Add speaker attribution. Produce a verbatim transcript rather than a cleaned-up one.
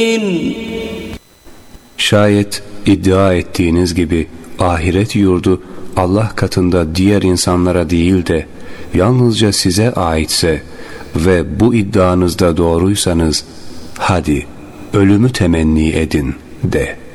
Speaker 1: Şayet iddia ettiğiniz gibi ahiret yurdu Allah katında diğer insanlara değil de yalnızca size aitse ve bu iddianızda doğruysanız, hadi ölümü temenni edin de.